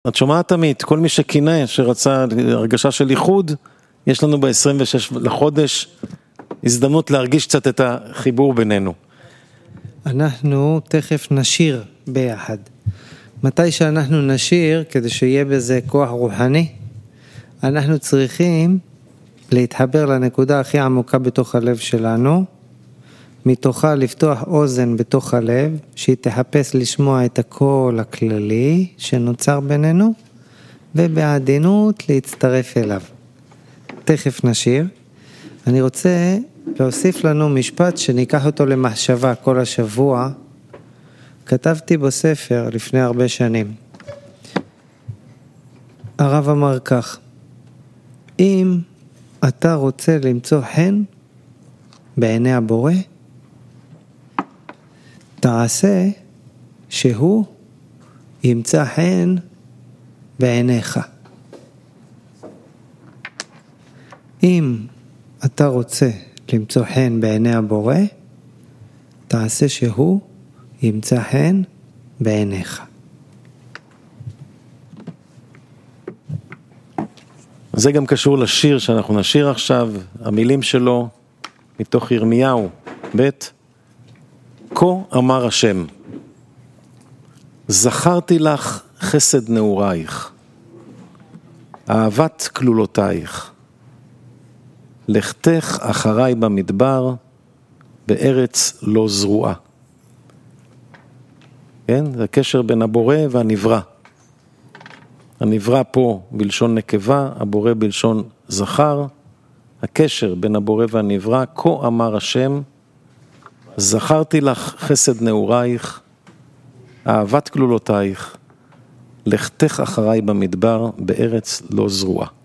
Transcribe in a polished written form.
את שומעת תמיד, כל מי שכינה, שרצה הרגשה של ייחוד, יש לנו ב-26 לחודש הזדמנות להרגיש קצת את החיבור בינינו. אנחנו תכף נשיר ביחד. מתי שאנחנו נשיר, כדי שיהיה בזה כוח רוחני, אנחנו צריכים להתחבר לנקודה הכי עמוקה בתוך הלב שלנו, מתוכה לפתוח אוזן בתוך הלב, שהיא תחפש לשמוע את הקול הכללי שנוצר בינינו, ובעדינות להצטרף אליו. תכף נשיר. אני רוצה להוסיף לנו משפט שניקח אותו למחשבה כל השבוע. כתבתי בספר לפני הרבה שנים. הרב אמר כך, אם אתה רוצה למצוא חן בעיני הבורא, תעשה שהוא ימצא חן בעיניך. אם אתה רוצה למצוא חן בעיני הבורא, תעשה שהוא ימצא חן בעיניך. זה גם קשור לשיר שאנחנו נשיר עכשיו, המילים שלו מתוך ירמיהו, כה אמר השם, זכרתי לך חסד נעורייך, אהבת כלולותייך, לכתך אחריי במדבר, בארץ לא זרועה. כן? זה הקשר בין הבורא והנברא. הנברא פה בלשון נקבה, הבורא בלשון זכר. הקשר בין הבורא והנברא, כה אמר השם, זכרתי לך חסד נעורייך, אהבת כלולותייך, לכתך אחריי במדבר, בארץ לא זרועה.